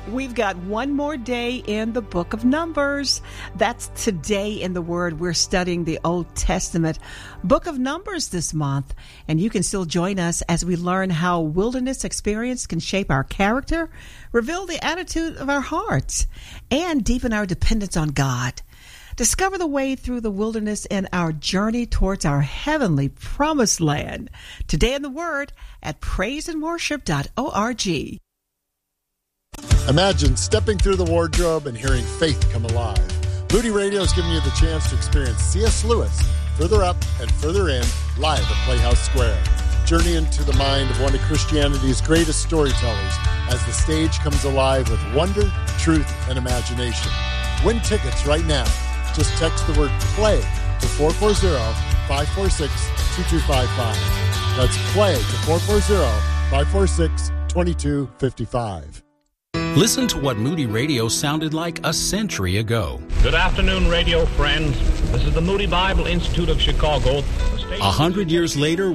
We've got one more day in the book of Numbers. That's today in the Word. We're studying the Old Testament book of Numbers this month, and you can still join us as we learn how wilderness experience can shape our character, reveal the attitude of our hearts, and deepen our dependence on God. Discover the way through the wilderness in our journey towards our heavenly promised land. Today in the Word at praiseandworship.org. Imagine stepping through the wardrobe and hearing faith come alive. Moody Radio is giving you the chance to experience C.S. Lewis, Further Up and Further In, live at Playhouse Square. Journey into the mind of one of Christianity's greatest storytellers as the stage comes alive with wonder, truth, and imagination. Win tickets right now. Just text the word PLAY to 440-546-2255. That's PLAY to 440-546-2255. Listen to what Moody Radio sounded like a century ago. Good afternoon, radio friends. This is the Moody Bible Institute of Chicago. 100 years later,